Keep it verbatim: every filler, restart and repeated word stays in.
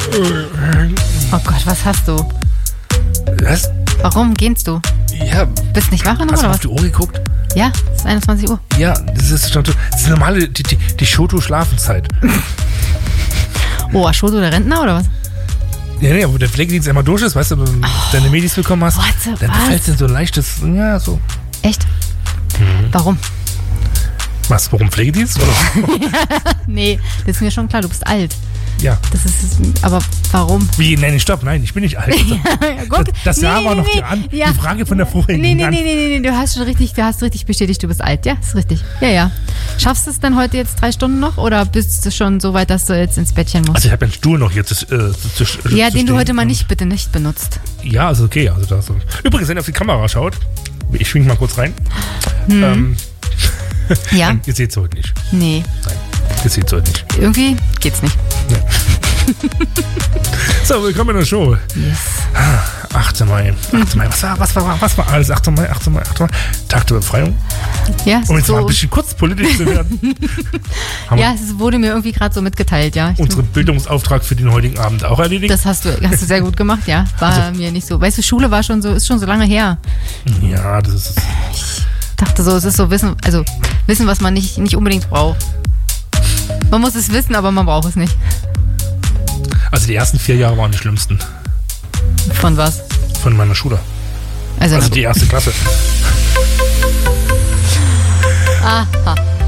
Oh Gott, was hast du? Was? Warum gehst du? Ja. Bist nicht wach noch, Hast du oder auf was? die Uhr geguckt? Ja, es ist einundzwanzig Uhr. Ja, das ist, das ist die normale, die, die, die Schoto-Schlafenszeit. Oh, Aschoto der Rentner, oder was? Ja, nee, wo der Pflegedienst einmal durch ist, weißt du, wenn du Oh, deine Medis bekommen hast, what the- dann was? fällt dir so ein leichtes, ja, so. Echt? Mhm. Warum? Was, warum Pflegedienst? Oder? Nee, das ist mir schon klar, du bist alt. Ja. Das ist, aber warum? Wie, nein, nee, stopp, nein, ich bin nicht alt. Ja, guck. Das, das Jahr Nee, war noch nee, die, an, ja. die Frage von der vorigen. Nee, nee, nee, nee, nee, nee, du hast schon richtig, du hast richtig bestätigt, du bist alt. Ja, ist richtig. Ja, ja. Schaffst du es dann heute jetzt drei Stunden noch oder bist du schon so weit, dass du jetzt ins Bettchen musst? Also ich habe einen Stuhl noch jetzt. Äh, zu, zu, ja, zu den du stehen. heute mal nicht, bitte nicht benutzt. Ja, also okay. Also das, übrigens, wenn ihr auf die Kamera schaut, ich schwing mal kurz rein. Hm. Ähm, Ja? ihr seht es heute nicht. Nee, Nein, ihr seht es heute nicht. irgendwie geht's nicht. So, willkommen in der Show. Yes. achter Mai. achter Mai. Was war, was war, was war alles? achter Mai, achter Mai, achter Mai. Tag der Befreiung. Ja, es Um ist jetzt mal ein so, bisschen kurz politisch zu werden. Haben ja, es wurde mir irgendwie gerade so mitgeteilt, ja. Ich, wir unseren Bildungsauftrag für den heutigen Abend auch erledigt? das hast du, hast du sehr gut gemacht, ja. War Also- mir nicht so. Weißt du, Schule war schon so, ist schon so lange her. Ja, das ist... Ich dachte so, es ist so Wissen, also Wissen, was man nicht, nicht unbedingt braucht. Man muss es wissen, aber man braucht es nicht. Also die ersten vier Jahre waren die schlimmsten Von was? von meiner Schule. Also, Also die erste Klasse. aha.